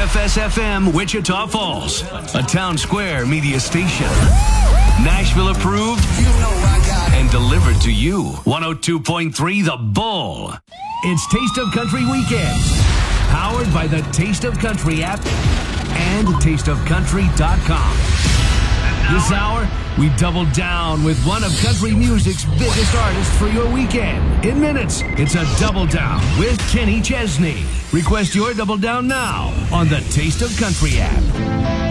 WFS-FM Wichita Falls, a Town Square media station. Nashville approved and delivered to you. 102.3 The Bull. It's Taste of Country Weekend. Powered by the Taste of Country app and tasteofcountry.com. This hour, we double down with one of country music's biggest artists for your weekend. In minutes, it's a Double Down with Kenny Chesney. Request your Double Down now on the Taste of Country app.